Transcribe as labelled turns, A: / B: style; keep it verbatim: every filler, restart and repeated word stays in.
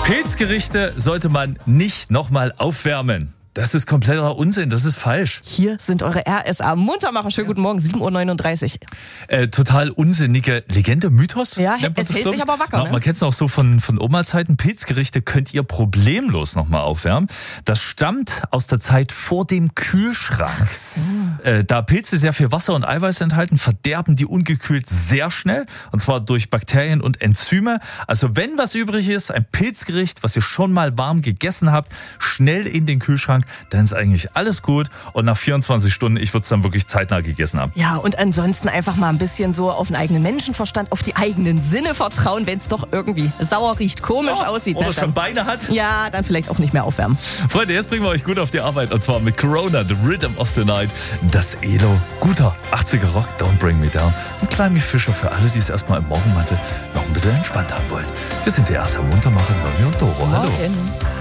A: Pilzgerichte sollte man nicht nochmal aufwärmen. Das ist kompletter Unsinn, das ist falsch.
B: Hier sind eure R S A-Muntermacher. Schönen guten Morgen, sieben Uhr neununddreißig.
A: Äh, total unsinnige Legende, Mythos?
B: Ja,
A: nennt man
B: es
A: das,
B: hält
A: glaub
B: sich
A: ich?
B: aber wacker.
A: Na,
B: Ne?
A: Man kennt es auch so von, von Oma-Zeiten. Pilzgerichte könnt ihr problemlos nochmal aufwärmen. Das stammt aus der Zeit vor dem Kühlschrank.
B: Ach so.
A: Äh, da Pilze sehr viel Wasser und Eiweiß enthalten, verderben die ungekühlt sehr schnell. Und zwar durch Bakterien und Enzyme. Also wenn was übrig ist, ein Pilzgericht, was ihr schon mal warm gegessen habt, schnell in den Kühlschrank, dann ist eigentlich alles gut. Und nach vierundzwanzig Stunden, ich würde es dann wirklich zeitnah gegessen haben.
B: Ja, und ansonsten einfach mal ein bisschen so auf den eigenen Menschenverstand, auf die eigenen Sinne vertrauen, wenn es doch irgendwie sauer riecht, komisch
A: Ja,
B: aussieht.
A: oder
B: ne,
A: schon
B: dann,
A: Beine hat.
B: ja, dann vielleicht auch nicht mehr aufwärmen.
A: Freunde, jetzt bringen wir euch gut auf die Arbeit. Und zwar mit Corona, The Rhythm of the Night. Das Elo. Guter achtziger Rock, Don't Bring Me Down. Und Kleimi Fischer für alle, die es erstmal im Morgenmantel noch ein bisschen entspannt haben wollen. Wir sind die erste Muntermacher, Nonny und Doro. Hallo.
B: Morgen.